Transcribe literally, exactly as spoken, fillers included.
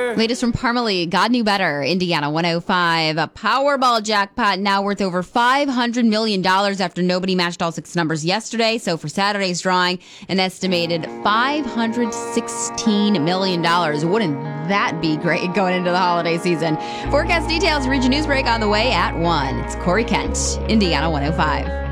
Latest from Parmalee, God Knew Better, Indiana one oh five. A Powerball jackpot now worth over five hundred million dollars after nobody matched all six numbers yesterday. So for Saturday's drawing, an estimated five hundred sixteen million dollars. Wouldn't that be great going into the holiday season? Forecast details, Region Newsbreak on the way at one. It's Corey Kent, Indiana one oh five.